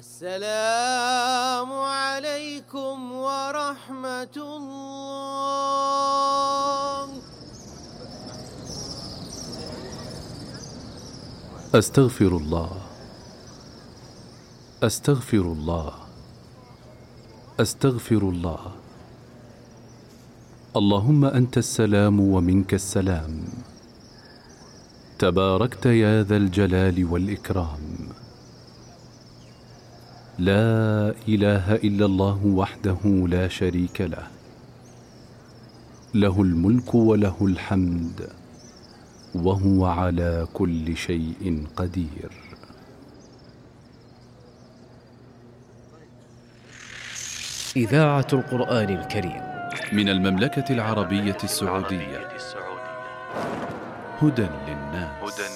السلام عليكم ورحمة الله. أستغفر الله، أستغفر الله، أستغفر الله. اللهم أنت السلام ومنك السلام، تباركت يا ذا الجلال والإكرام. لا إله إلا الله وحده لا شريك له، له الملك وله الحمد وهو على كل شيء قدير. إذاعة القرآن الكريم من المملكة العربية السعودية، هدى للناس.